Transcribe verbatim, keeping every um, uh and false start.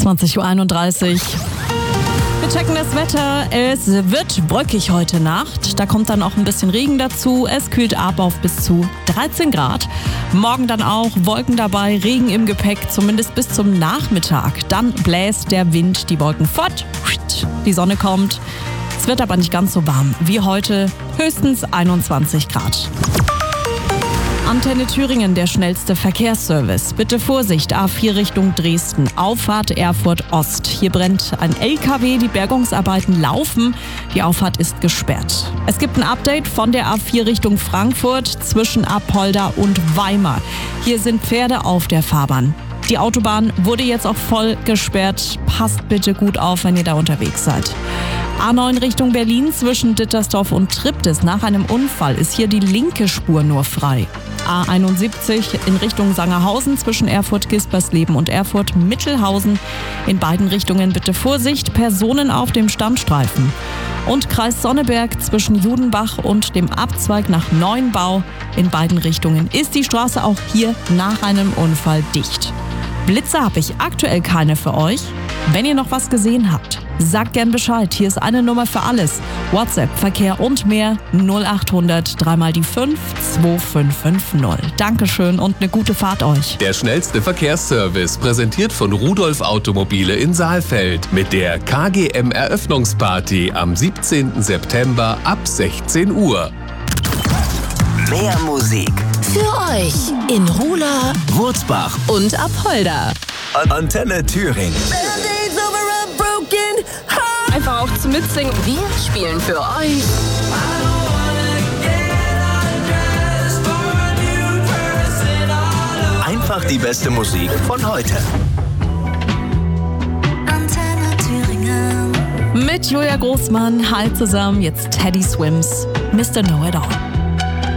zwanzig Uhr einunddreißig. Wir checken das Wetter. Es wird wolkig heute Nacht. Da kommt dann auch ein bisschen Regen dazu. Es kühlt ab auf bis zu dreizehn Grad. Morgen dann auch Wolken dabei, Regen im Gepäck, zumindest bis zum Nachmittag. Dann bläst der Wind die Wolken fort. Die Sonne kommt. Es wird aber nicht ganz so warm wie heute. Höchstens einundzwanzig Grad. Antenne Thüringen, der schnellste Verkehrsservice. Bitte Vorsicht, A vier Richtung Dresden, Auffahrt Erfurt Ost. Hier brennt ein L K W, die Bergungsarbeiten laufen, die Auffahrt ist gesperrt. Es gibt ein Update von der A vier Richtung Frankfurt zwischen Apolda und Weimar. Hier sind Pferde auf der Fahrbahn. Die Autobahn wurde jetzt auch voll gesperrt. Passt bitte gut auf, wenn ihr da unterwegs seid. A neun Richtung Berlin zwischen Dittersdorf und Triptis. Nach einem Unfall ist hier die linke Spur nur frei. A einundsiebzig in Richtung Sangerhausen zwischen Erfurt-Gispersleben und Erfurt-Mittelhausen. In beiden Richtungen bitte Vorsicht, Personen auf dem Standstreifen. Und Kreis Sonneberg zwischen Judenbach und dem Abzweig nach Neuenbau. In beiden Richtungen ist die Straße auch hier nach einem Unfall dicht. Blitze habe ich aktuell keine für euch. Wenn ihr noch was gesehen habt, sagt gern Bescheid. Hier ist eine Nummer für alles. WhatsApp, Verkehr und mehr null achthundert drei mal die fünf zwei fünf fünf null. Dankeschön und eine gute Fahrt euch. Der schnellste Verkehrsservice, präsentiert von Rudolf Automobile in Saalfeld mit der K G M Eröffnungsparty am siebzehnten September ab sechzehn Uhr. Mehr Musik für euch in Rula, Wurzbach und Apolda. Antenne Thüringen. Einfach auch zum Mitsingen. Wir spielen für euch einfach die beste Musik von heute. Antenne Thüringen. Mit Julia Großmann, hi zusammen, jetzt Teddy Swims, Mister Know It All.